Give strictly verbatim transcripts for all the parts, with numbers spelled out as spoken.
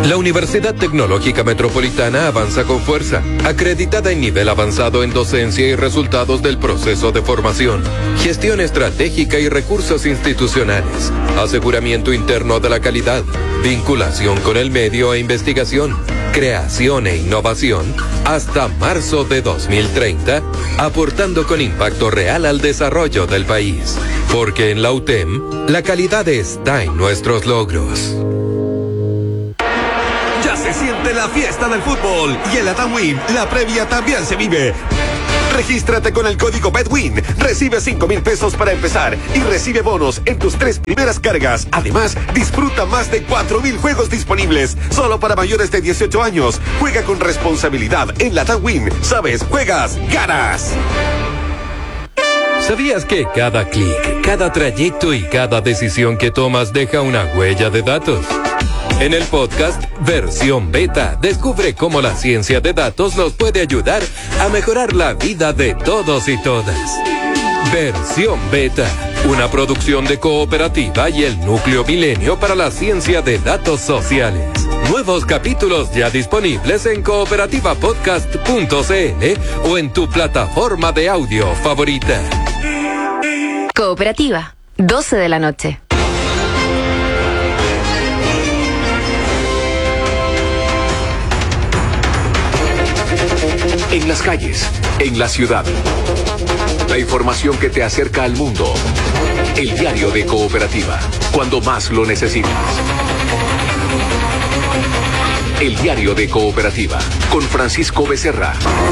La Universidad Tecnológica Metropolitana avanza con fuerza, acreditada en nivel avanzado en docencia y resultados del proceso de formación, gestión estratégica y recursos institucionales, aseguramiento interno de la calidad, vinculación con el medio e investigación, creación e innovación, hasta marzo de dos mil treinta, aportando con impacto real al desarrollo del país. Porque en la U T E M, la calidad está en nuestros logros. Se siente la fiesta del fútbol y en la TAMWIN la previa también se vive. Regístrate con el código BETWIN, recibe cinco mil pesos para empezar y recibe bonos en tus tres primeras cargas. Además, disfruta más de cuatro mil juegos disponibles solo para mayores de dieciocho años. Juega con responsabilidad en la TAMWIN. Sabes, juegas, ganas. ¿Sabías que cada clic, cada trayecto y cada decisión que tomas deja una huella de datos? En el podcast Versión Beta, descubre cómo la ciencia de datos nos puede ayudar a mejorar la vida de todos y todas. Versión Beta, una producción de Cooperativa y el Núcleo Milenio para la Ciencia de Datos Sociales. Nuevos capítulos ya disponibles en cooperativa podcast punto c l o en tu plataforma de audio favorita. Cooperativa, doce de la noche. En las calles, en la ciudad. La información que te acerca al mundo. El diario de Cooperativa, cuando más lo necesitas. El diario de Cooperativa, con Francisco Becerra.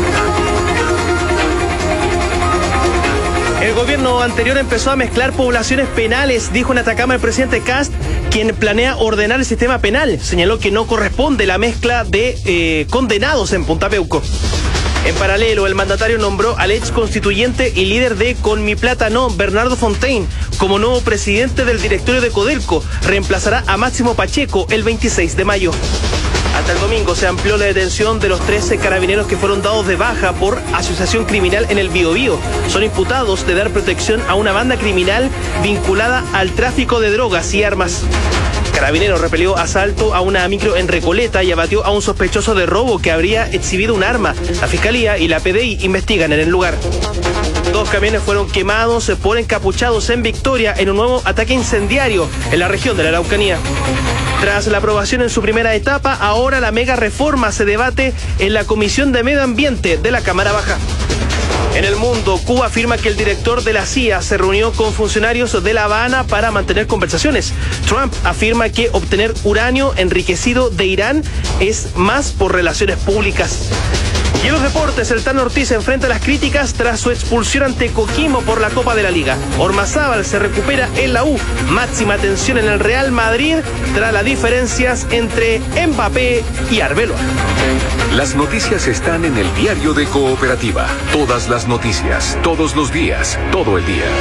El gobierno anterior empezó a mezclar poblaciones penales, dijo en Atacama el presidente Kast, quien planea ordenar el sistema penal. Señaló que no corresponde la mezcla de eh, condenados en Punta Peuco. En paralelo, el mandatario nombró al ex constituyente y líder de Con Mi Plata No, Bernardo Fontaine, como nuevo presidente del directorio de Codelco. Reemplazará a Máximo Pacheco el veintiséis de mayo. Hasta el domingo se amplió la detención de los trece carabineros que fueron dados de baja por asociación criminal en el Biobío. Son imputados de dar protección a una banda criminal vinculada al tráfico de drogas y armas. Carabineros repelió asalto a una micro en Recoleta y abatió a un sospechoso de robo que habría exhibido un arma. La Fiscalía y la P D I investigan en el lugar. Dos camiones fueron quemados por encapuchados en Victoria en un nuevo ataque incendiario en la región de la Araucanía. Tras la aprobación en su primera etapa, ahora la mega reforma se debate en la Comisión de Medio Ambiente de la Cámara Baja. En el mundo, Cuba afirma que el director de la C I A se reunió con funcionarios de La Habana para mantener conversaciones. Trump afirma que obtener uranio enriquecido de Irán es más por relaciones públicas. Y en los deportes, el Tano Ortiz enfrenta las críticas tras su expulsión ante Coquimbo por la Copa de la Liga. Ormazábal se recupera en la U. Máxima tensión en el Real Madrid tras las diferencias entre Mbappé y Arbeloa. Las noticias están en el diario de Cooperativa. Todas las noticias, todos los días, todo el día.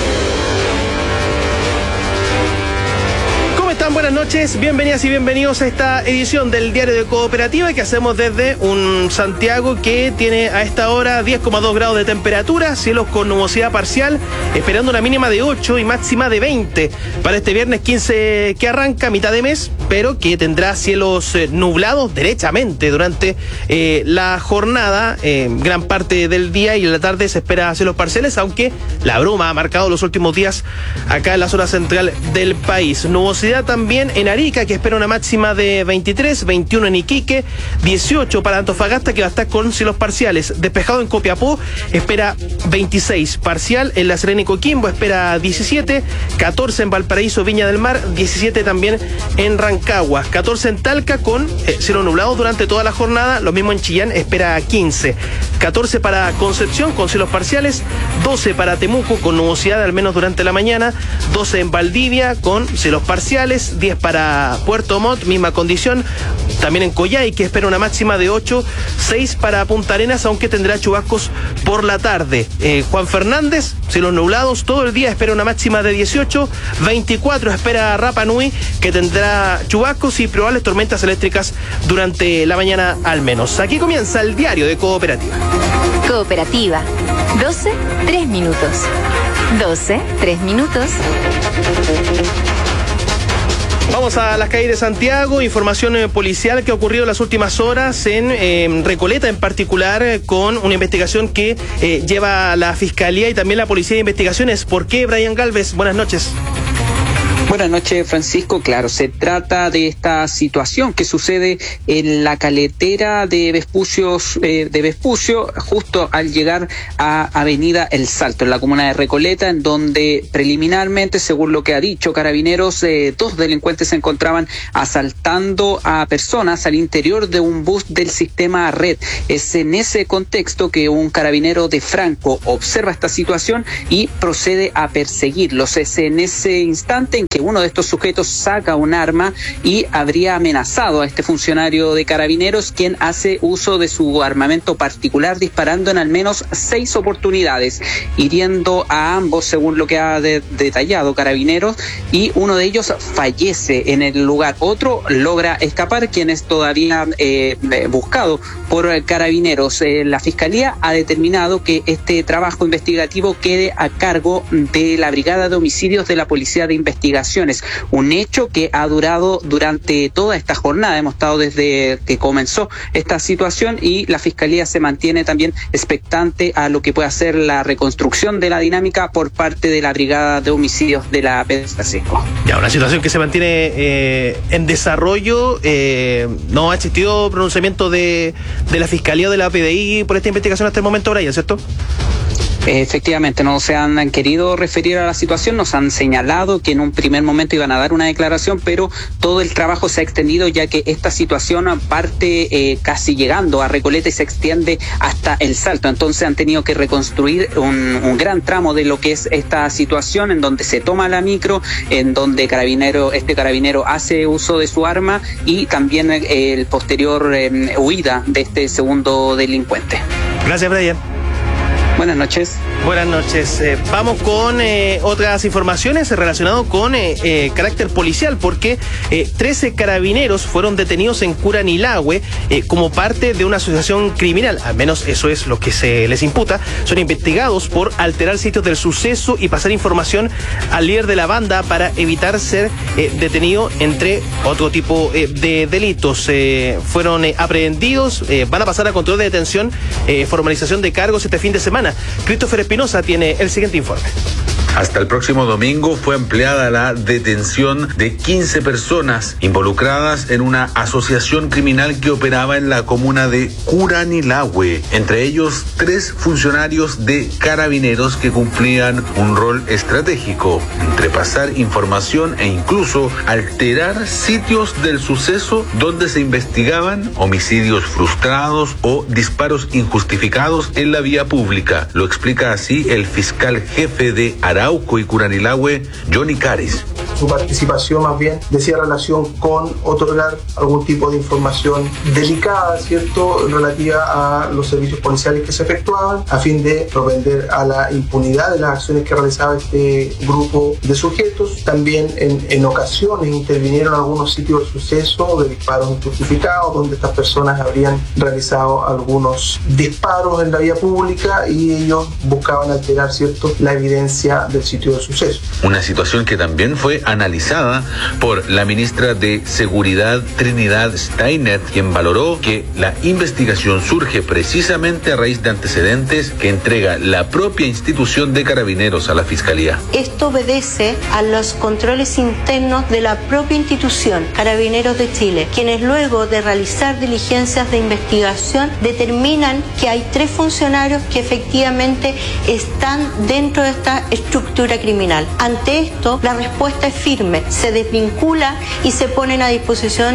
Buenas noches, bienvenidas y bienvenidos a esta edición del Diario de Cooperativa que hacemos desde un Santiago que tiene a esta hora diez coma dos grados de temperatura, cielos con nubosidad parcial, esperando una mínima de ocho y máxima de veinte para este viernes quince que arranca mitad de mes, pero que tendrá cielos eh, nublados derechamente durante eh, la jornada, eh, gran parte del día, y en la tarde se espera cielos parciales, aunque la bruma ha marcado los últimos días acá en la zona central del país. Nubosidad también en Arica, que espera una máxima de veintitrés, veintiuno en Iquique, dieciocho para Antofagasta, que va a estar con cielos parciales. Despejado en Copiapó, espera veintiséis, parcial en La Serena y Coquimbo, espera diecisiete, catorce en Valparaíso, Viña del Mar, diecisiete también en Rancagua, catorce en Talca con eh, cielo nublado durante toda la jornada, lo mismo en Chillán, espera quince, catorce para Concepción con cielos parciales, doce para Temuco con nubosidad al menos durante la mañana, doce en Valdivia con cielos parciales, diez para Puerto Montt, misma condición, también en Coyhai, que espera una máxima de ocho, seis para Punta Arenas, aunque tendrá chubascos por la tarde. Eh, Juan Fernández, cielos nublados, todo el día espera una máxima de dieciocho, veinticuatro espera Rapa Nui, que tendrá chubascos y probables tormentas eléctricas durante la mañana al menos. Aquí comienza el Diario de Cooperativa. Cooperativa, doce, tres minutos. doce, tres minutos. Vamos a las calles de Santiago, información eh, policial que ha ocurrido en las últimas horas en eh, Recoleta en particular, eh, con una investigación que eh, lleva la Fiscalía y también la Policía de Investigaciones. ¿Por qué, Brian Galvez? Buenas noches. Buenas noches, Francisco. Claro, se trata de esta situación que sucede en la caletera de Vespucios, eh, de Vespucio, justo al llegar a Avenida El Salto, en la comuna de Recoleta, en donde preliminarmente, según lo que ha dicho Carabineros, eh, dos delincuentes se encontraban asaltando a personas al interior de un bus del sistema Red. Es en ese contexto que un carabinero de Franco observa esta situación y procede a perseguirlos. Es en ese instante en que uno de estos sujetos saca un arma y habría amenazado a este funcionario de Carabineros, quien hace uso de su armamento particular, disparando en al menos seis oportunidades, hiriendo a ambos, según lo que ha de- detallado Carabineros, y uno de ellos fallece en el lugar. Otro logra escapar, quien es todavía eh, buscado por Carabineros. Eh, la Fiscalía ha determinado que este trabajo investigativo quede a cargo de la Brigada de Homicidios de la Policía de Investigación. Un hecho que ha durado durante toda esta jornada. Hemos estado desde que comenzó esta situación y la Fiscalía se mantiene también expectante a lo que pueda ser la reconstrucción de la dinámica por parte de la Brigada de Homicidios de la P D Francisco. Ya, una situación que se mantiene eh, en desarrollo. Eh, no ha existido pronunciamiento de, de la Fiscalía o de la P D I por esta investigación hasta el momento, Brian, ¿cierto? Efectivamente, no se han, han querido referir a la situación, nos han señalado que en un primer momento iban a dar una declaración, pero todo el trabajo se ha extendido ya que esta situación parte eh, casi llegando a Recoleta y se extiende hasta El Salto. Entonces han tenido que reconstruir un, un gran tramo de lo que es esta situación, en donde se toma la micro, en donde carabinero, este carabinero hace uso de su arma y también eh, el posterior eh, huida de este segundo delincuente. Gracias, Brian. Buenas noches. Buenas noches. Eh, vamos con eh, otras informaciones relacionadas con eh, eh, carácter policial, porque eh, trece carabineros fueron detenidos en Curanilahue eh, como parte de una asociación criminal. Al menos eso es lo que se les imputa. Son investigados por alterar sitios del suceso y pasar información al líder de la banda para evitar ser eh, detenido, entre otro tipo eh, de delitos. Eh, fueron eh, aprehendidos, eh, van a pasar a control de detención, eh, formalización de cargos este fin de semana. Christopher Espinosa tiene el siguiente informe. Hasta el próximo domingo fue ampliada la detención de quince personas involucradas en una asociación criminal que operaba en la comuna de Curanilahue. Entre ellos, tres funcionarios de Carabineros que cumplían un rol estratégico entre pasar información e incluso alterar sitios del suceso donde se investigaban homicidios frustrados o disparos injustificados en la vía pública. Lo explica así el fiscal jefe de Arauco y Curanilahue, Johnny Caris. Su participación más bien decía relación con otorgar algún tipo de información delicada, ¿cierto?, relativa a los servicios policiales que se efectuaban, a fin de propender a la impunidad de las acciones que realizaba este grupo de sujetos. También en, en ocasiones intervinieron algunos sitios de suceso de disparos injustificados, donde estas personas habrían realizado algunos disparos en la vía pública y ellos buscaban alterar, ¿cierto?, la evidencia del sitio de suceso. Una situación que también fue analizada por la ministra de Seguridad, Trinidad Steiner, quien valoró que la investigación surge precisamente a raíz de antecedentes que entrega la propia institución de Carabineros a la Fiscalía. Esto obedece a los controles internos de la propia institución, Carabineros de Chile, quienes luego de realizar diligencias de investigación determinan que hay tres funcionarios que efectivamente están dentro de esta estructura criminal. Ante esto, la respuesta es firme, se desvincula y se ponen a disposición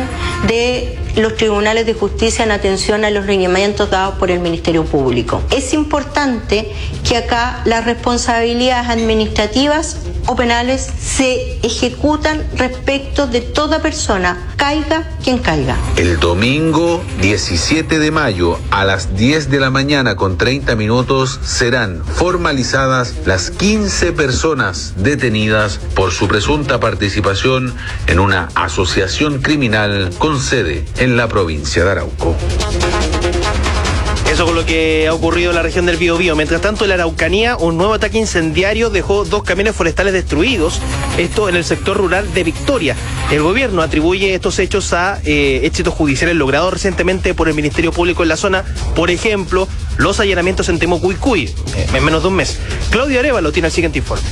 de los tribunales de justicia en atención a los lineamientos dados por el Ministerio Público. Es importante que acá las responsabilidades administrativas o penales se ejecutan respecto de toda persona, caiga quien caiga. El domingo diecisiete de mayo a las diez de la mañana con treinta minutos serán formalizadas las quince personas detenidas por su presunta participación en una asociación criminal con sede en la provincia de Arauco. Eso con lo que ha ocurrido en la región del Biobío. Mientras tanto, en la Araucanía, un nuevo ataque incendiario dejó dos camiones forestales destruidos. Esto en el sector rural de Victoria. El gobierno atribuye estos hechos a eh, éxitos judiciales logrados recientemente por el Ministerio Público en la zona. Por ejemplo, los allanamientos en Temucuicui, eh, en menos de un mes. Claudio Arevalo tiene el siguiente informe.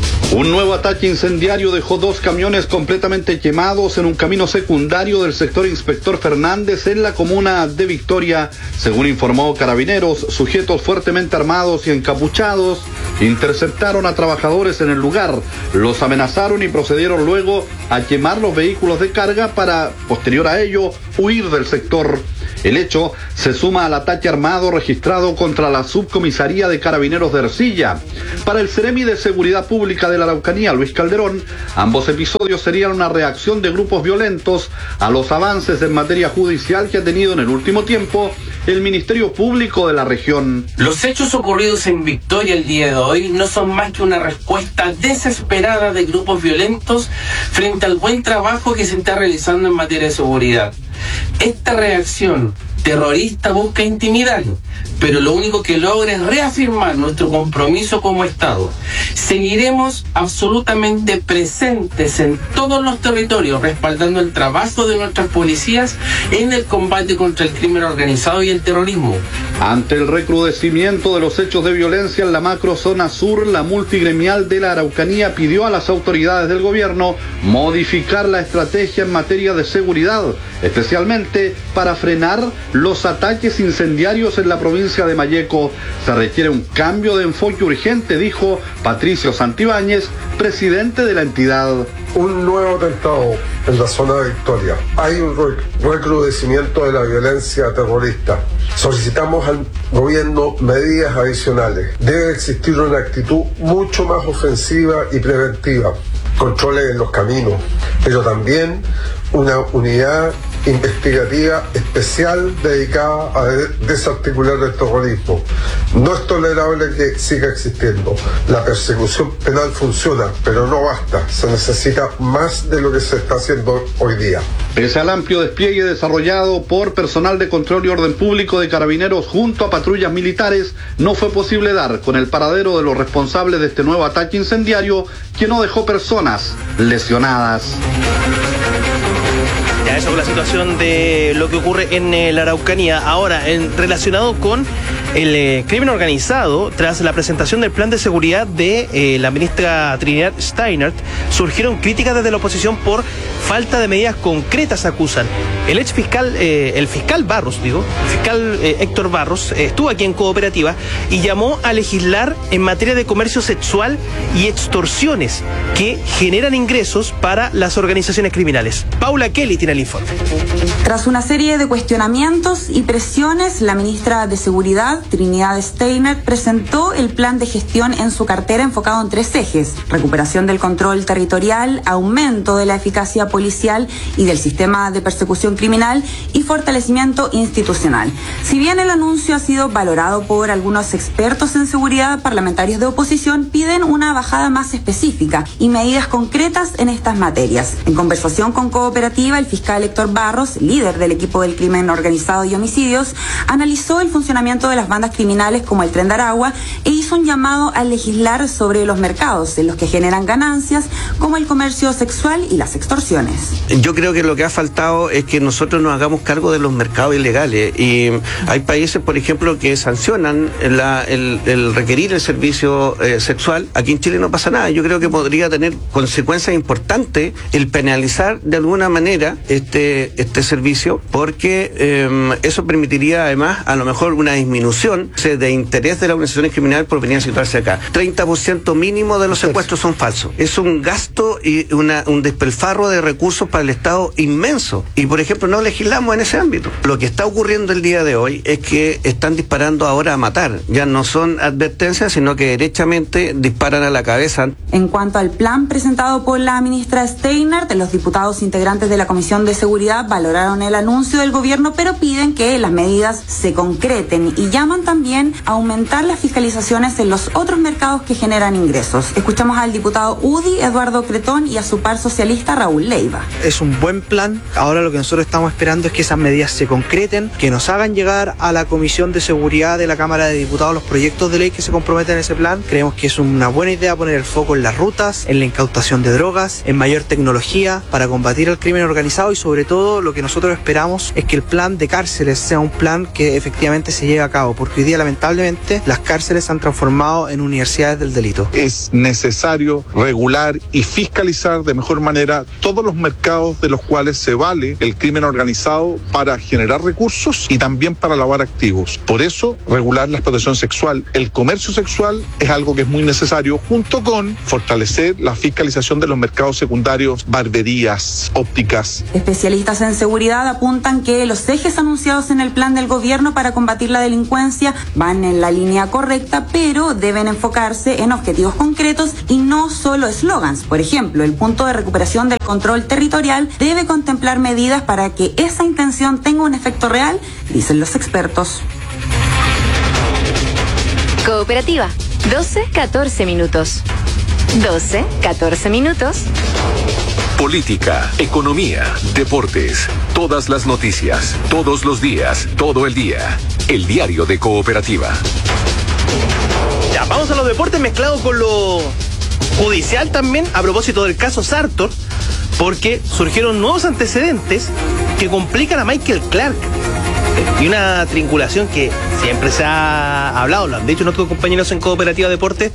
Un nuevo ataque incendiario dejó dos camiones completamente quemados en un camino secundario del sector Inspector Fernández en la comuna de Victoria. Según informó Carabineros, sujetos fuertemente armados y encapuchados interceptaron a trabajadores en el lugar, los amenazaron y procedieron luego a quemar los vehículos de carga para, posterior a ello, huir del sector. El hecho se suma al ataque armado registrado contra la subcomisaría de Carabineros de Ercilla. Para el Ceremi de Seguridad Pública de la Araucanía, Luis Calderón, ambos episodios serían una reacción de grupos violentos a los avances en materia judicial que ha tenido en el último tiempo el Ministerio Público de la región. Los hechos ocurridos en Victoria el día de hoy no son más que una respuesta desesperada de grupos violentos frente al buen trabajo que se está realizando en materia de seguridad. Esta reacción terrorista busca intimidar, pero lo único que logra es reafirmar nuestro compromiso como Estado. Seguiremos absolutamente presentes en todos los territorios, respaldando el trabajo de nuestras policías en el combate contra el crimen organizado y el terrorismo. Ante el recrudecimiento de los hechos de violencia en la macrozona sur, la multigremial de la Araucanía pidió a las autoridades del gobierno modificar la estrategia en materia de seguridad, especialmente para frenar los ataques incendiarios en la provincia de Malleco. Se requiere un cambio de enfoque urgente, dijo Patricio Santibáñez, presidente de la entidad. Un nuevo atentado en la zona de Victoria. Hay un recrudecimiento de la violencia terrorista. Solicitamos al gobierno medidas adicionales. Debe existir una actitud mucho más ofensiva y preventiva. Controles en los caminos, pero también una unidad investigativa especial dedicada a desarticular el terrorismo. No es tolerable que siga existiendo. La persecución penal funciona, pero no basta. Se necesita más de lo que se está haciendo hoy día. Pese al amplio despliegue desarrollado por personal de control y orden público de Carabineros junto a patrullas militares, no fue posible dar con el paradero de los responsables de este nuevo ataque incendiario que no dejó personas lesionadas. Ya, eso con la situación de lo que ocurre en eh, la Araucanía. Ahora, en, relacionado con el eh, crimen organizado, tras la presentación del plan de seguridad de eh, la ministra Trinidad Steinert, surgieron críticas desde la oposición por falta de medidas concretas, acusan. El ex fiscal, eh, el fiscal Barros, digo, el fiscal eh, Héctor Barros, eh, estuvo aquí en Cooperativa y llamó a legislar en materia de comercio sexual y extorsiones que generan ingresos para las organizaciones criminales. Paula Kelly tiene el informe. Tras una serie de cuestionamientos y presiones, la ministra de Seguridad, Trinidad Steinert, presentó el plan de gestión en su cartera enfocado en tres ejes: recuperación del control territorial, aumento de la eficacia policial y del sistema de persecución criminal y fortalecimiento institucional. Si bien el anuncio ha sido valorado por algunos expertos en seguridad, parlamentarios de oposición piden una bajada más específica y medidas concretas en estas materias. En conversación con Cooperativa, el fiscal Héctor Barros, líder del equipo del crimen organizado y homicidios, analizó el funcionamiento de las bandas criminales como el Tren de Aragua e hizo un llamado a legislar sobre los mercados en los que generan ganancias, como el comercio sexual y las extorsiones. Yo creo que lo que ha faltado es que nosotros nos hagamos cargo de los mercados ilegales, y hay países, por ejemplo, que sancionan la, el, el requerir el servicio eh, sexual. Aquí en Chile no pasa nada. Yo creo que podría tener consecuencias importantes el penalizar de alguna manera este, este servicio, porque eh, eso permitiría además a lo mejor una disminución de interés de las organizaciones criminales por venir a situarse acá. treinta por ciento mínimo de los secuestros son falsos. Es un gasto y una, un despilfarro de recursos para el Estado inmenso. Y por ejemplo, no legislamos en ese ámbito. Lo que está ocurriendo el día de hoy es que están disparando ahora a matar. Ya no son advertencias, sino que derechamente disparan a la cabeza. En cuanto al plan presentado por la ministra Steinert, los diputados integrantes de la Comisión de Seguridad valoraron el anuncio del gobierno, pero piden que las medidas se concreten y llaman llaman también a aumentar las fiscalizaciones en los otros mercados que generan ingresos. Escuchamos al diputado U D I, Eduardo Cretón, y a su par socialista, Raúl Leiva. Es un buen plan. Ahora lo que nosotros estamos esperando es que esas medidas se concreten, que nos hagan llegar a la Comisión de Seguridad de la Cámara de Diputados los proyectos de ley que se comprometen en ese plan. Creemos que es una buena idea poner el foco en las rutas, en la incautación de drogas, en mayor tecnología para combatir el crimen organizado, y sobre todo lo que nosotros esperamos es que el plan de cárceles sea un plan que efectivamente se lleve a cabo, porque hoy día lamentablemente las cárceles se han transformado en universidades del delito. Es necesario regular y fiscalizar de mejor manera todos los mercados de los cuales se vale el crimen organizado para generar recursos y también para lavar activos. Por eso, regular la explotación sexual, el comercio sexual es algo que es muy necesario, junto con fortalecer la fiscalización de los mercados secundarios, barberías, ópticas. Especialistas en seguridad apuntan que los ejes anunciados en el plan del gobierno para combatir la delincuencia van en la línea correcta, pero deben enfocarse en objetivos concretos y no solo eslogans. Por ejemplo, el punto de recuperación del control territorial debe contemplar medidas para que esa intención tenga un efecto real, dicen los expertos. Cooperativa, doce catorce minutos. doce catorce minutos. Política, economía, deportes, todas las noticias, todos los días, todo el día. El diario de Cooperativa. Ya, vamos a los deportes mezclados con lo judicial también, a propósito del caso Sartor, porque surgieron nuevos antecedentes que complican a Michael Clark. Y una triangulación que siempre se ha hablado, lo han dicho nuestros compañeros en Cooperativa Deportes,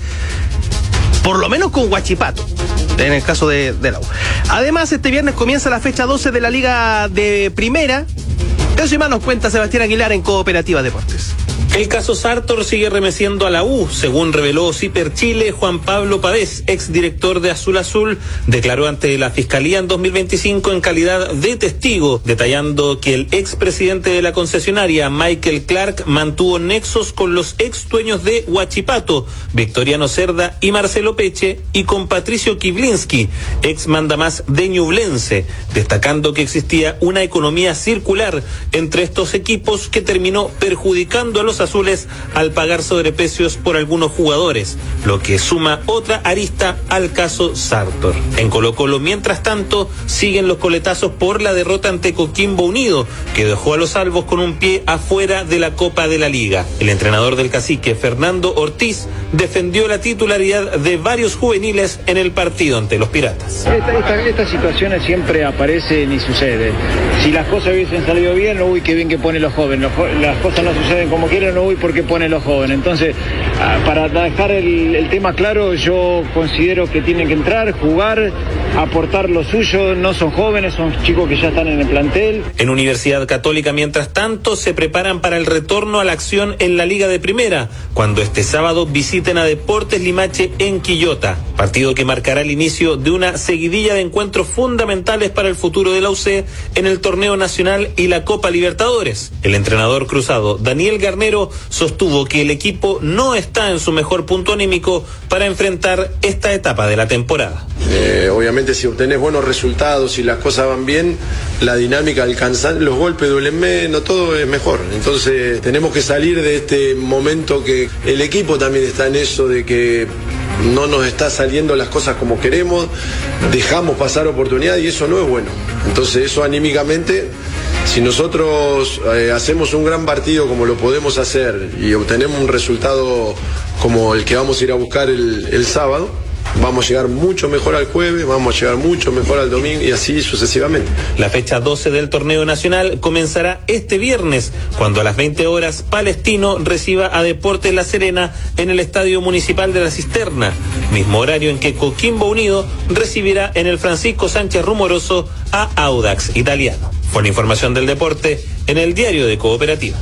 por lo menos con Huachipato, en el caso de, de la U. Además, este viernes comienza la fecha doce de la Liga de Primera. Eso y más nos cuenta Sebastián Aguilar en Cooperativa Deportes. El caso Sartor sigue remeciendo a la U, según reveló Ciper Chile. Juan Pablo Pavés, exdirector de Azul Azul, declaró ante la Fiscalía en dos mil veinticinco en calidad de testigo, detallando que el expresidente de la concesionaria, Michael Clark, mantuvo nexos con los ex dueños de Huachipato, Victoriano Cerda y Marcelo Peche, y con Patricio Kiblinski, ex mandamás de Ñublense, destacando que existía una economía circular entre estos equipos que terminó perjudicando a los azules al pagar sobreprecios por algunos jugadores, lo que suma otra arista al caso Sartor. En Colo-Colo, mientras tanto, siguen los coletazos por la derrota ante Coquimbo Unido, que dejó a los albos con un pie afuera de la Copa de la Liga. El entrenador del Cacique, Fernando Ortiz, defendió la titularidad de varios juveniles en el partido ante los Piratas. Esta, esta, estas situaciones siempre aparecen y suceden. Si las cosas hubiesen salido bien, uy, qué bien que pone los jóvenes. Los, las cosas no suceden como quieren, no, uy, porque pone los jóvenes. Entonces, para dejar el, el tema claro, yo considero que tienen que entrar, jugar, aportar lo suyo. No son jóvenes, son chicos que ya están en el plantel. En Universidad Católica, mientras tanto, se preparan para el retorno a la acción en la Liga de Primera, cuando este sábado visiten a Deportes Limache en Quillota, partido que marcará el inicio de una seguidilla de encuentros fundamentales para el futuro de la U C en el torneo nacional y la Copa Libertadores. El entrenador cruzado, Daniel Garnero, sostuvo que el equipo no está en su mejor punto anímico para enfrentar esta etapa de la temporada. Eh, obviamente, si obtenés buenos resultados y las cosas van bien, la dinámica alcanza, los golpes duelen menos, todo es mejor. Entonces tenemos que salir de este momento que el equipo también está en eso de que no nos está saliendo las cosas como queremos, dejamos pasar oportunidad y eso no es bueno. Entonces eso anímicamente, si nosotros eh, hacemos un gran partido como lo podemos hacer y obtenemos un resultado como el que vamos a ir a buscar el, el sábado, vamos a llegar mucho mejor al jueves, vamos a llegar mucho mejor al domingo y así sucesivamente. La fecha doce del torneo nacional comenzará este viernes, cuando a las veinte horas Palestino reciba a Deportes La Serena en el Estadio Municipal de La Cisterna, mismo horario en que Coquimbo Unido recibirá en el Francisco Sánchez Rumoroso a Audax Italiano. Con información del deporte en el diario de Cooperativa.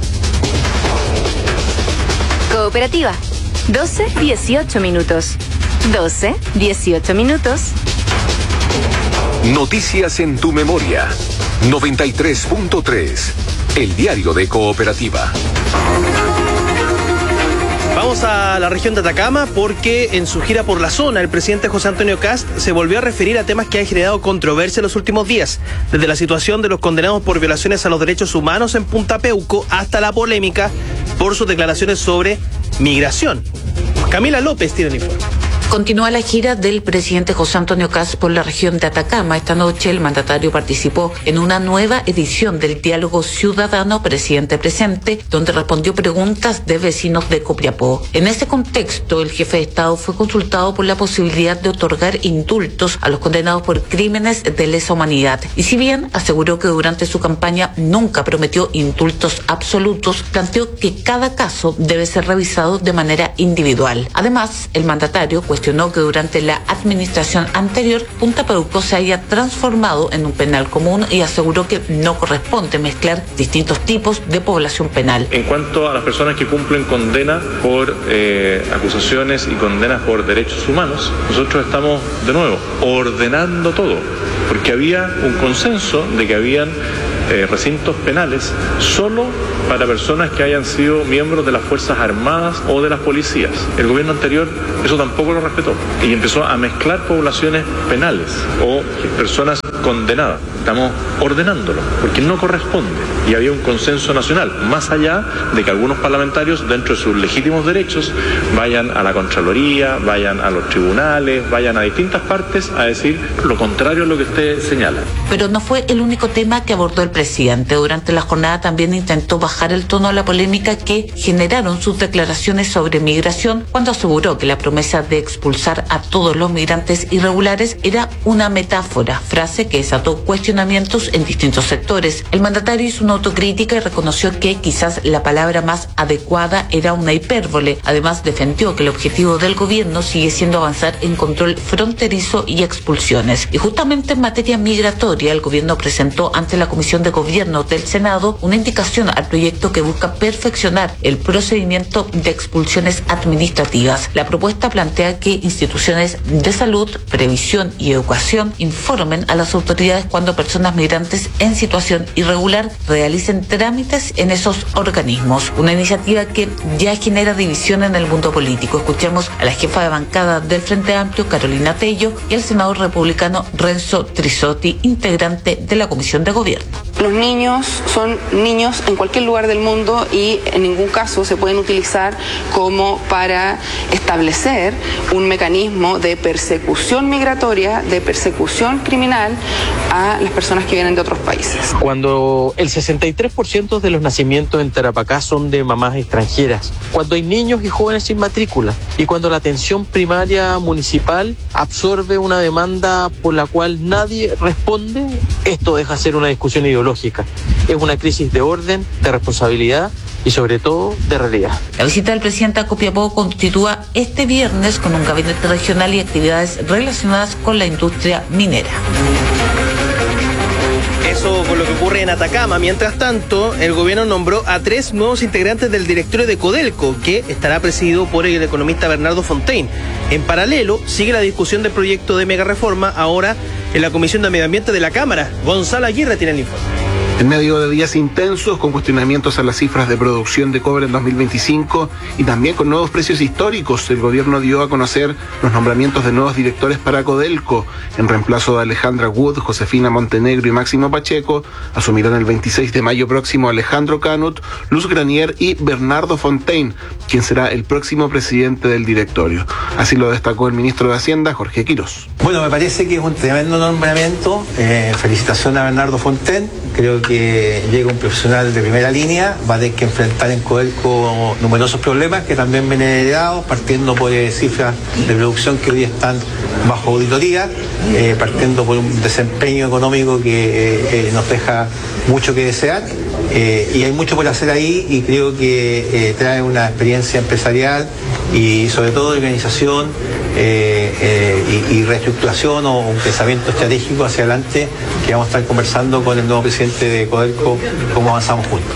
Cooperativa, doce dieciocho minutos. doce dieciocho minutos. Noticias en tu memoria. noventa y tres punto tres. El diario de Cooperativa. Vamos Vamos a la región de Atacama porque en su gira por la zona el presidente José Antonio Kast se volvió a referir a temas que han generado controversia en los últimos días, desde la situación de los condenados por violaciones a los derechos humanos en Punta Peuco hasta la polémica por sus declaraciones sobre migración. Camila López tiene el informe. Continúa la gira del presidente José Antonio Kast por la región de Atacama. Esta noche el mandatario participó en una nueva edición del Diálogo Ciudadano Presidente Presente, donde respondió preguntas de vecinos de Copiapó. En ese contexto, el jefe de Estado fue consultado por la posibilidad de otorgar indultos a los condenados por crímenes de lesa humanidad. Y si bien aseguró que durante su campaña nunca prometió indultos absolutos, planteó que cada caso debe ser revisado de manera individual. Además, el mandatario cuestionó cuestionó que durante la administración anterior Punta Peuco se haya transformado en un penal común y aseguró que no corresponde mezclar distintos tipos de población penal. En cuanto a las personas que cumplen condena por eh, acusaciones y condenas por derechos humanos, nosotros estamos de nuevo ordenando todo, porque había un consenso de que habían Eh, recintos penales solo para personas que hayan sido miembros de las Fuerzas Armadas o de las policías. El gobierno anterior eso tampoco lo respetó y empezó a mezclar poblaciones penales o personas condenadas. Estamos ordenándolo porque no corresponde y había un consenso nacional, más allá de que algunos parlamentarios dentro de sus legítimos derechos vayan a la Contraloría, vayan a los tribunales, vayan a distintas partes a decir lo contrario a lo que usted señala. Pero no fue el único tema que abordó el presidente. Durante la jornada también intentó bajar el tono a la polémica que generaron sus declaraciones sobre migración cuando aseguró que la promesa de expulsar a todos los migrantes irregulares era una metáfora, frase que desató cuestionamientos en distintos sectores. El mandatario hizo una autocrítica y reconoció que quizás la palabra más adecuada era una hipérbole. Además, defendió que el objetivo del gobierno sigue siendo avanzar en control fronterizo y expulsiones. Y justamente en materia migratoria, el gobierno presentó ante la Comisión de Gobierno del Senado una indicación al proyecto que busca perfeccionar el procedimiento de expulsiones administrativas. La propuesta plantea que instituciones de salud, previsión y educación informen a las autoridades cuando personas migrantes en situación irregular realicen trámites en esos organismos. Una iniciativa que ya genera división en el mundo político. Escuchemos a la jefa de bancada del Frente Amplio, Carolina Tello, y al senador republicano Renzo Trisotti, integrante de la Comisión de Gobierno. Los niños son niños en cualquier lugar del mundo y en ningún caso se pueden utilizar como para establecer un mecanismo de persecución migratoria, de persecución criminal a las personas que vienen de otros países. Cuando el sesenta y tres por ciento de los nacimientos en Tarapacá son de mamás extranjeras, cuando hay niños y jóvenes sin matrícula y cuando la atención primaria municipal absorbe una demanda por la cual nadie responde, esto deja de ser una discusión ideológica. Es una crisis de orden, de responsabilidad y sobre todo de realidad. La visita del presidente a Copiapó continúa este viernes con un gabinete regional y actividades relacionadas con la industria minera. Eso por lo que ocurre en Atacama. Mientras tanto, el gobierno nombró a tres nuevos integrantes del directorio de Codelco, que estará presidido por el economista Bernardo Fontaine. En paralelo, sigue la discusión del proyecto de mega reforma, ahora en la Comisión de Medio Ambiente de la Cámara. Gonzalo Aguirre tiene el informe. En medio de días intensos, con cuestionamientos a las cifras de producción de cobre en dos mil veinticinco y también con nuevos precios históricos, el gobierno dio a conocer los nombramientos de nuevos directores para Codelco. En reemplazo de Alejandra Wood, Josefina Montenegro y Máximo Pacheco, asumirán el veintiséis de mayo próximo Alejandro Canut, Luz Granier y Bernardo Fontaine, quien será el próximo presidente del directorio. Así lo destacó el ministro de Hacienda, Jorge Quirós. Bueno, me parece que es un tremendo nombramiento. Eh, felicitación a Bernardo Fontaine. Creo que llega un profesional de primera línea, va a tener que enfrentar en Codelco numerosos problemas que también vienen heredados, partiendo por eh, cifras de producción que hoy están bajo auditoría, eh, partiendo por un desempeño económico que eh, eh, nos deja mucho que desear. Eh, y hay mucho por hacer ahí y creo que eh, trae una experiencia empresarial y sobre todo de organización eh, eh, y, y reestructuración o un pensamiento estratégico hacia adelante que vamos a estar conversando con el nuevo presidente de Codelco cómo avanzamos juntos.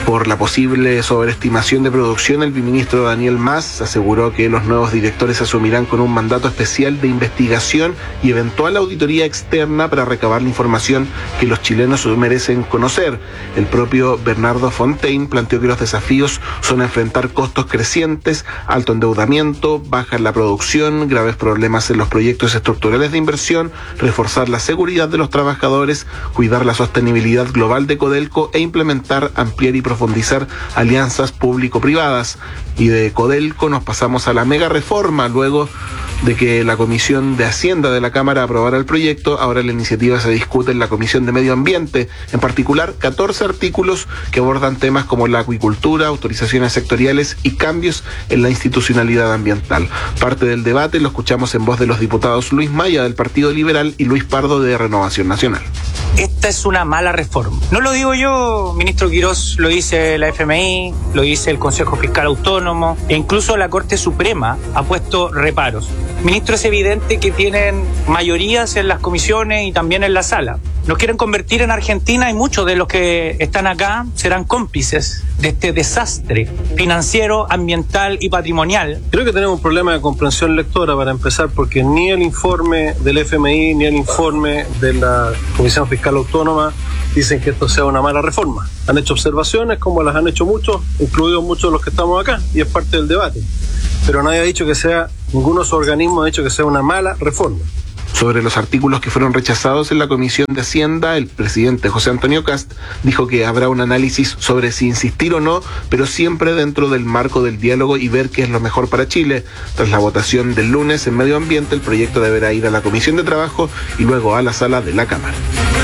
Por la posible sobreestimación de producción, el viceministro Daniel Mas aseguró que los nuevos directores asumirán con un mandato especial de investigación y eventual auditoría externa para recabar la información que los chilenos merecen conocer. El propio Bernardo Fontaine planteó que los desafíos son enfrentar costos crecientes, alto endeudamiento, baja en la producción, graves problemas en los proyectos estructurales de inversión, reforzar la seguridad de los trabajadores, cuidar la sostenibilidad global de Codelco e implementar, ampliar y profundizar alianzas público-privadas. Y de Codelco nos pasamos a la mega reforma. Luego de que la Comisión de Hacienda de la Cámara aprobara el proyecto, ahora la iniciativa se discute en la Comisión de Medio Ambiente, en particular catorce artículos que abordan temas como la acuicultura, autorizaciones sectoriales y cambios en la institucionalidad ambiental. Parte del debate lo escuchamos en voz de los diputados Luis Maya del Partido Liberal y Luis Pardo de Renovación Nacional. Esta es una mala reforma. No lo digo yo, ministro Quirós, lo dice la F M I, lo dice el Consejo Fiscal Autónomo e incluso la Corte Suprema ha puesto reparos. Ministro, es evidente que tienen mayorías en las comisiones y también en la sala. Nos quieren convertir en Argentina y muchos de los que están acá serán cómplices de este desastre financiero, ambiental y patrimonial. Creo que tenemos un problema de comprensión lectora para empezar, porque ni el informe del F M I ni el informe de la Comisión Fiscal Autónoma dicen que esto sea una mala reforma. Han hecho observaciones como las han hecho muchos, incluidos muchos de los que estamos acá, y es parte del debate. Pero nadie ha dicho que sea, ninguno de esos organismos ha dicho que sea una mala reforma. Sobre los artículos que fueron rechazados en la Comisión de Hacienda, el presidente José Antonio Kast dijo que habrá un análisis sobre si insistir o no, pero siempre dentro del marco del diálogo y ver qué es lo mejor para Chile. Tras la votación del lunes en Medio Ambiente, el proyecto deberá ir a la Comisión de Trabajo y luego a la sala de la Cámara.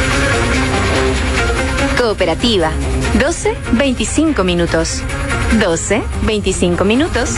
Cooperativa, doce veinticinco minutos. doce veinticinco minutos.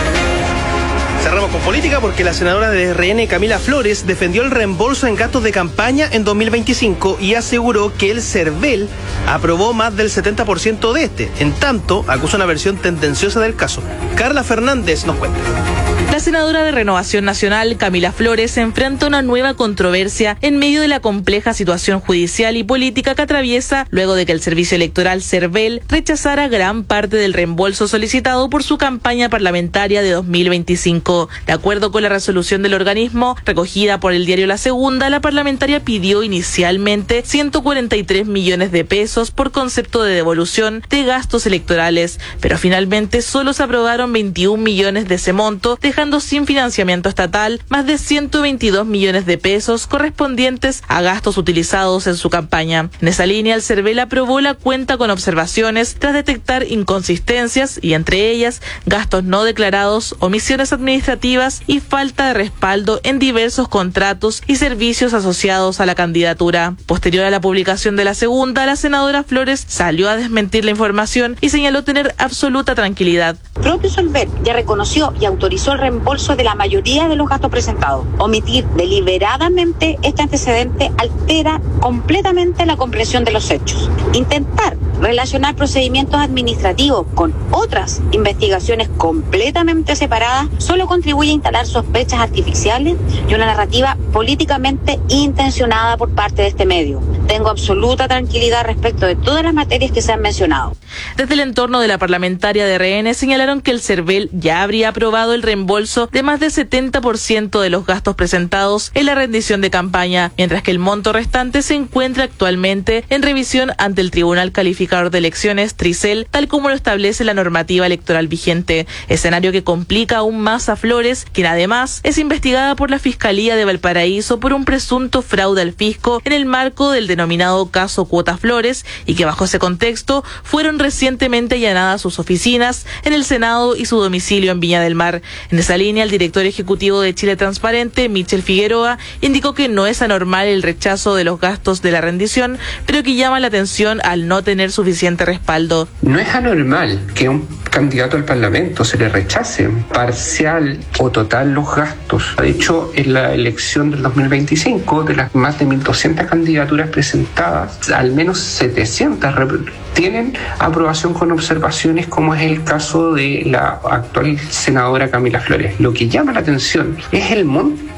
Cerramos con política porque la senadora de R N, Camila Flores, defendió el reembolso en gastos de campaña en dos mil veinticinco y aseguró que el CERVEL aprobó más del setenta por ciento de este. En tanto, acusa una versión tendenciosa del caso. Carla Fernández nos cuenta. La senadora de Renovación Nacional, Camila Flores, enfrenta una nueva controversia en medio de la compleja situación judicial y política que atraviesa luego de que el Servicio Electoral CERVEL rechazara gran parte del reembolso solicitado por su campaña parlamentaria de dos mil veinticinco. De acuerdo con la resolución del organismo, recogida por el diario La Segunda, la parlamentaria pidió inicialmente ciento cuarenta y tres millones de pesos por concepto de devolución de gastos electorales, pero finalmente solo se aprobaron veintiún millones de ese monto, dejando sin financiamiento estatal más de ciento veintidós millones de pesos correspondientes a gastos utilizados en su campaña. En esa línea, el CERVEL aprobó la cuenta con observaciones tras detectar inconsistencias y entre ellas gastos no declarados, omisiones administrativas y falta de respaldo en diversos contratos y servicios asociados a la candidatura. Posterior a la publicación de La Segunda, la senadora Flores salió a desmentir la información y señaló tener absoluta tranquilidad. El propio CERVEL ya reconoció y autorizó el reembolso de la mayoría de los gastos presentados. Omitir deliberadamente este antecedente altera completamente la comprensión de los hechos. Intentar relacionar procedimientos administrativos con otras investigaciones completamente separadas solo contribuye a instalar sospechas artificiales y una narrativa políticamente intencionada por parte de este medio. Tengo absoluta tranquilidad respecto de todas las materias que se han mencionado. Desde el entorno de la parlamentaria de R N señalaron que el CERVEL ya habría aprobado el reembolso de más del setenta por ciento de los gastos presentados en la rendición de campaña, mientras que el monto restante se encuentra actualmente en revisión ante el Tribunal Calificador de Elecciones, Tricel, tal como lo establece la normativa electoral vigente, escenario que complica aún más a Flores, quien además es investigada por la Fiscalía de Valparaíso por un presunto fraude al fisco en el marco del denominado caso Cuota Flores, y que bajo ese contexto fueron recientemente allanadas sus oficinas en el Senado y su domicilio en Viña del Mar. En esa línea, el director ejecutivo de Chile Transparente, Michel Figueroa, indicó que no es anormal el rechazo de los gastos de la rendición, pero que llama la atención al no tener suficiente respaldo. No es anormal que a un candidato al Parlamento se le rechace parcial o total los gastos. De hecho, en la elección del dos mil veinticinco, de las más de mil doscientas candidaturas presentadas, al menos setecientas tienen aprobación con observaciones, como es el caso de la actual senadora Camila Flores. Lo que llama la atención es el monto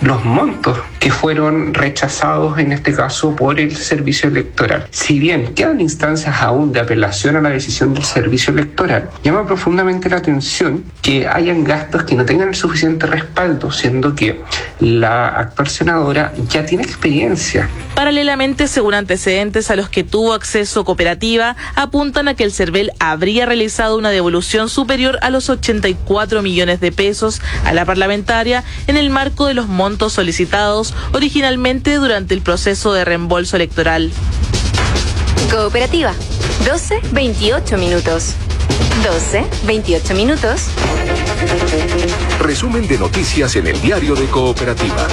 los montos que fueron rechazados en este caso por el servicio electoral. Si bien quedan instancias aún de apelación a la decisión del servicio electoral, llama profundamente la atención que hayan gastos que no tengan el suficiente respaldo, siendo que la actual senadora ya tiene experiencia. Paralelamente, según antecedentes a los que tuvo acceso Cooperativa, apuntan a que el CERVEL habría realizado una devolución superior a los ochenta y cuatro millones de pesos a la parlamentaria en el marco de los montos solicitados originalmente durante el proceso de reembolso electoral. Cooperativa, doce veintiocho minutos. doce veintiocho minutos. Resumen de noticias en el diario de Cooperativa.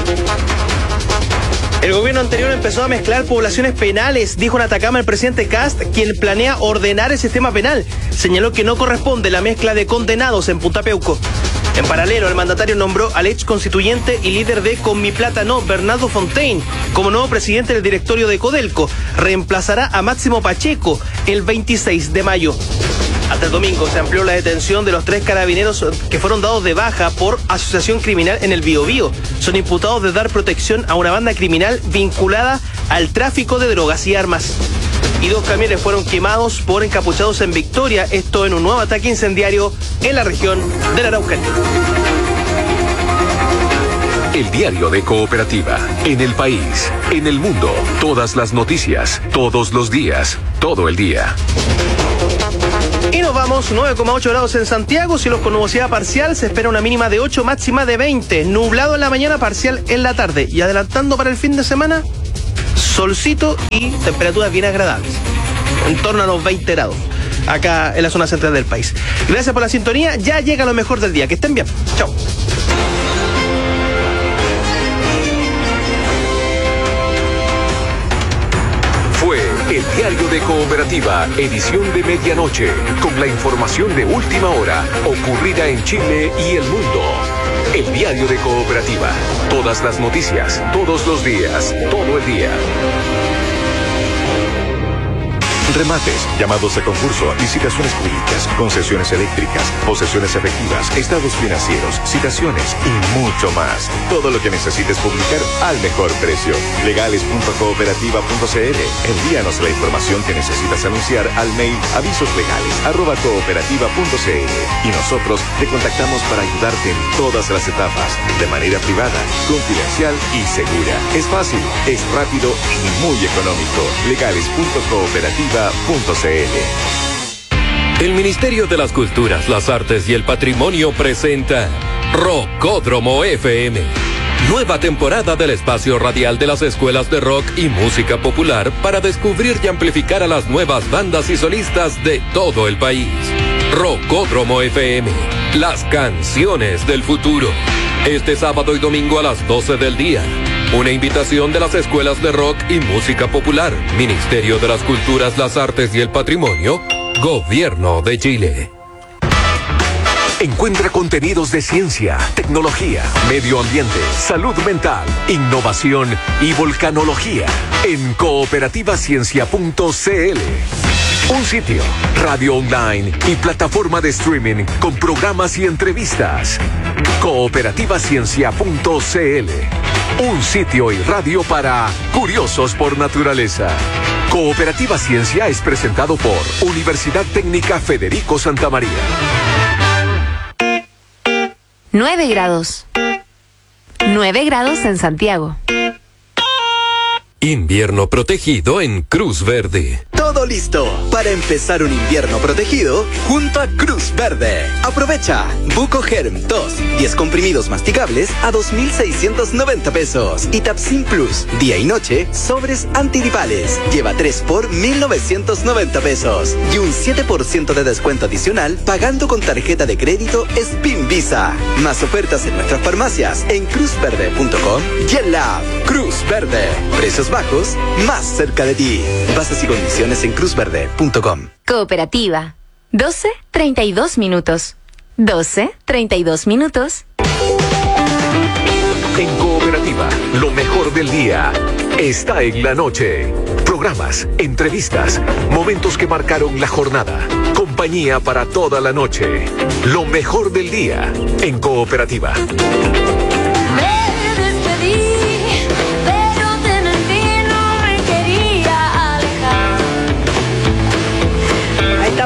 El gobierno anterior empezó a mezclar poblaciones penales, dijo en Atacama el presidente Kast, quien planea ordenar el sistema penal. Señaló que no corresponde la mezcla de condenados en Punta Peuco. En paralelo, el mandatario nombró al ex constituyente y líder de Con Mi Plata No, Bernardo Fontaine, como nuevo presidente del directorio de Codelco. Reemplazará a Máximo Pacheco el veintiséis de mayo. Hasta el domingo se amplió la detención de los tres carabineros que fueron dados de baja por asociación criminal en el Biobío. Son imputados de dar protección a una banda criminal vinculada al tráfico de drogas y armas. Y dos camiones fueron quemados por encapuchados en Victoria, esto en un nuevo ataque incendiario en la región de la Araucanía. El diario de Cooperativa. En el país, en el mundo, todas las noticias, todos los días, todo el día. Y nos vamos, nueve coma ocho grados en Santiago, cielos con nubosidad parcial, se espera una mínima de ocho, máxima de veinte, nublado en la mañana, parcial en la tarde. Y adelantando para el fin de semana, solcito y temperaturas bien agradables, en torno a los veinte grados, acá en la zona central del país. Gracias por la sintonía, ya llega lo mejor del día, que estén bien, chao. Fue el diario de Cooperativa, edición de medianoche, con la información de última hora, ocurrida en Chile y el mundo. El diario de Cooperativa, todas las noticias, todos los días, todo el día. Remates, llamados a concurso, licitaciones públicas, concesiones eléctricas, posesiones efectivas, estados financieros, citaciones y mucho más. Todo lo que necesites publicar al mejor precio. legales punto cooperativa punto c l. Envíanos la información que necesitas anunciar al mail avisoslegales arroba cooperativa punto c l y nosotros te contactamos para ayudarte en todas las etapas, de manera privada, confidencial y segura. Es fácil, es rápido y muy económico. legales punto cooperativa punto c l. El Ministerio de las Culturas, las Artes y el Patrimonio presenta Rockódromo F M. Nueva temporada del espacio radial de las escuelas de rock y música popular para descubrir y amplificar a las nuevas bandas y solistas de todo el país. Rockódromo F M, las canciones del futuro. Este sábado y domingo a las doce del día. Una invitación de las escuelas de rock y música popular, Ministerio de las Culturas, las Artes y el Patrimonio, Gobierno de Chile. Encuentra contenidos de ciencia, tecnología, medio ambiente, salud mental, innovación y volcanología en cooperativa ciencia punto c l. Un sitio, radio online y plataforma de streaming con programas y entrevistas. cooperativa ciencia punto c l. Un sitio y radio para curiosos por naturaleza. Cooperativa Ciencia es presentado por Universidad Técnica Federico Santa María. nueve grados. nueve grados en Santiago. Invierno protegido en Cruz Verde. Todo listo para empezar un invierno protegido junto a Cruz Verde. Aprovecha Bucogerm dos, diez comprimidos masticables a dos mil seiscientos noventa pesos. Y Tapsin Plus, día y noche, sobres antigripales. Lleva tres por mil novecientos noventa pesos. Y un siete por ciento de descuento adicional pagando con tarjeta de crédito Spin Visa. Más ofertas en nuestras farmacias en cruz verde punto com y en la Cruz Verde. Precios bajos, más cerca de ti. Bases y condiciones en cruz verde punto com. Cooperativa. doce treinta y dos minutos. doce treinta y dos minutos. En Cooperativa, lo mejor del día está en la noche. Programas, entrevistas, momentos que marcaron la jornada. Compañía para toda la noche. Lo mejor del día en Cooperativa.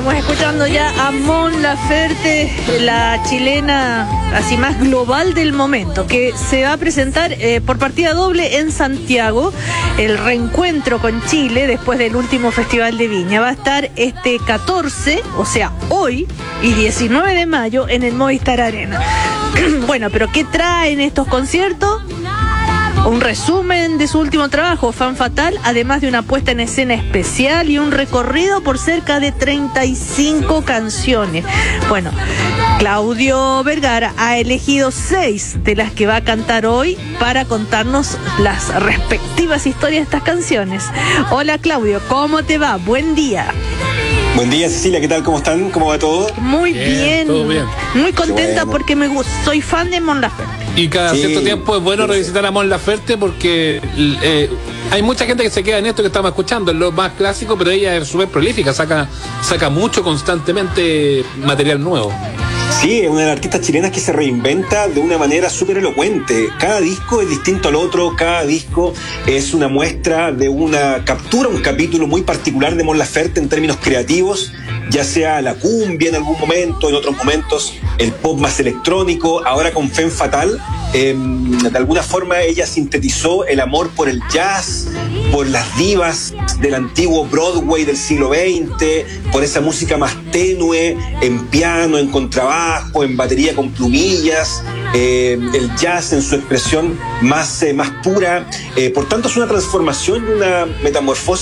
Estamos escuchando ya a Mon Laferte, la chilena así más global del momento, que se va a presentar eh, por partida doble en Santiago, el reencuentro con Chile después del último Festival de Viña. Va a estar este catorce, o sea, hoy, y diecinueve de mayo en el Movistar Arena. Bueno, pero ¿qué traen estos conciertos? Un resumen de su último trabajo, Fan Fatal, además de una puesta en escena especial y un recorrido por cerca de treinta y cinco canciones. Bueno, Claudio Vergara ha elegido seis de las que va a cantar hoy para contarnos las respectivas historias de estas canciones. Hola Claudio, ¿cómo te va? Buen día. Buen día, Cecilia, ¿qué tal? ¿Cómo están? ¿Cómo va todo? Muy bien, bien. Todo bien. Muy contenta bueno. porque me gusta, soy fan de Mon Laferte. Y cada sí. cierto tiempo es bueno revisitar a Mon Laferte porque eh, hay mucha gente que se queda en esto que estamos escuchando, es lo más clásico, pero ella es súper prolífica, saca, saca mucho constantemente material nuevo. Sí, es una de las artistas chilenas que se reinventa de una manera súper elocuente. Cada disco es distinto al otro, cada disco es una muestra de una captura, un capítulo muy particular de Mon Laferte en términos creativos, ya sea la cumbia en algún momento, en otros momentos el pop más electrónico, ahora con Fan Fatal. Eh, de alguna forma ella sintetizó el amor por el jazz, por las divas del antiguo Broadway del siglo veinte, por esa música más tenue, en piano, en contrabajo, en batería con plumillas, eh, el jazz en su expresión más, eh, más pura. Eh, por tanto, es una transformación y una metamorfosis